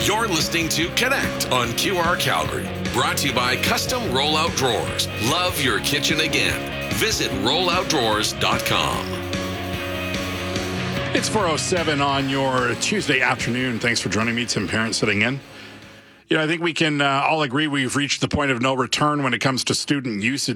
You're listening to Connect on QR Calgary. Brought to you by Custom Rollout Drawers. Love your kitchen again. Visit rolloutdrawers.com. It's 4:07 on your Tuesday afternoon. Thanks for joining me. Tim Parent sitting in. I think we can all agree we've reached the point of no return when it comes to student usage